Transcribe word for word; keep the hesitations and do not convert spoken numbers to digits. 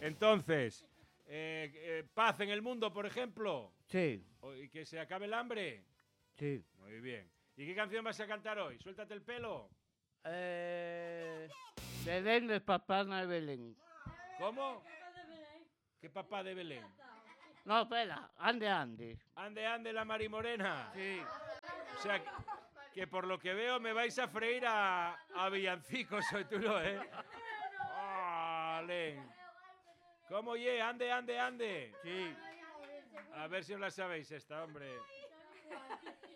Entonces, eh, eh, paz en el mundo, por ejemplo. Sí. O- ¿Y que se acabe el hambre? Sí. Muy bien. ¿Y qué canción vas a cantar hoy? Suéltate el pelo. Eh, Belén es papana de Belén. ¿Cómo? ¿Qué papá de Belén? No, espera, ande, ande. Ande, ande la Marimorena. Sí. O sea, que, que por lo que veo me vais a freír a, a villancicos, soy tú, ¿no, eh? Vale. ¿Cómo, ye? Ande, ande, ande. Sí. A ver si os la sabéis esta, hombre.